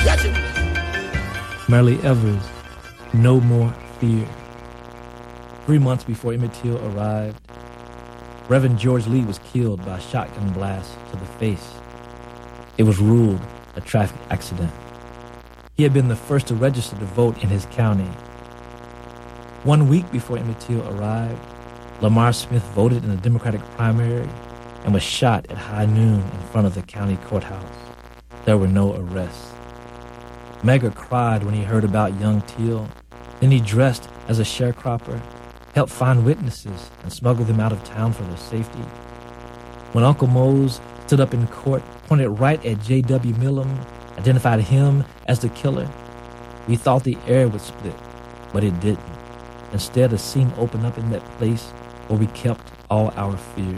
Merle Evers, No More Fear. 3 months before Emmett Till arrived, Reverend George Lee was killed by a shotgun blast to the face. It was ruled a traffic accident. He had been the first to register to vote in his county. 1 week before Emmett Till arrived, Lamar Smith voted in the Democratic primary and was shot at high noon in front of the county courthouse. There were no arrests. Medgar cried when he heard about young Till. Then he dressed as a sharecropper, helped find witnesses, and smuggled them out of town for their safety. When Uncle Mose stood up in court, pointed right at J.W. Millam, identified him as the killer, we thought the air would split, but it didn't. Instead, a scene opened up in that place where we kept all our fears.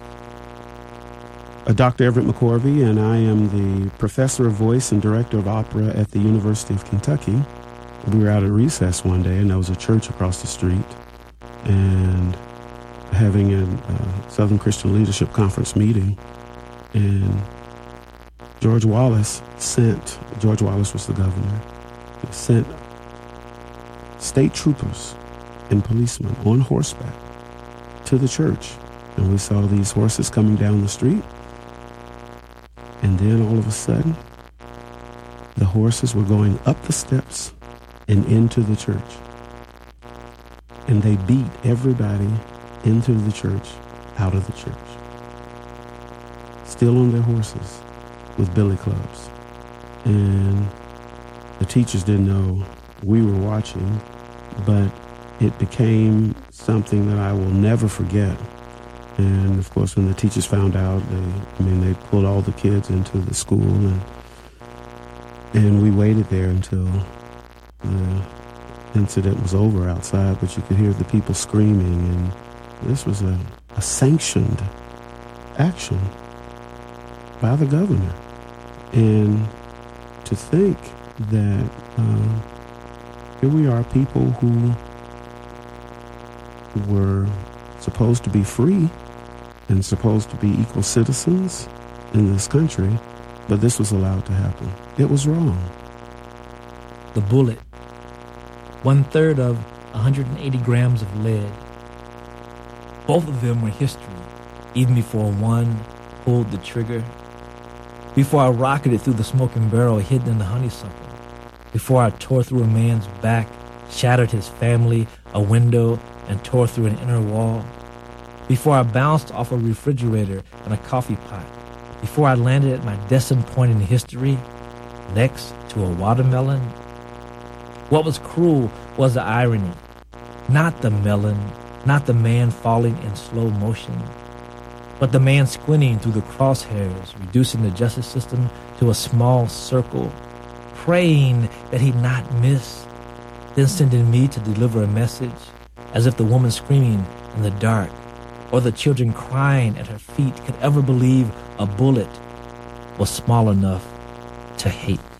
Dr. Everett McCorvey, and I am the professor of voice and director of opera at the University of Kentucky. We were out at recess one day, and there was a church across the street, and having a Southern Christian Leadership Conference meeting, and George Wallace was the governor, sent state troopers and policemen on horseback to the church, and we saw these horses coming down the street. And then all of a sudden, the horses were going up the steps and into the church. And they beat everybody into the church, out of the church. Still on their horses with billy clubs. And the teachers didn't know we were watching, but it became something that I will never forget. And of course, when the teachers found out, they pulled all the kids into the school, and we waited there until the incident was over outside. But you could hear the people screaming, and this was a sanctioned action by the governor. And to think that here we are, people who were supposed to be free and supposed to be equal citizens in this country, but this was allowed to happen. It was wrong. The bullet, 1/3 of 180 grams of lead. Both of them were history, even before one pulled the trigger. Before I rocketed through the smoking barrel hidden in the honeysuckle. Before I tore through a man's back, shattered his family, a window, and tore through an inner wall. Before I bounced off a refrigerator and a coffee pot. Before I landed at my destined point in history, next to a watermelon. What was cruel was the irony. Not the melon, not the man falling in slow motion, but the man squinting through the crosshairs, reducing the justice system to a small circle, praying that he not miss, then sending me to deliver a message, as if the woman screaming in the dark or the children crying at her feet could ever believe a bullet was small enough to hate.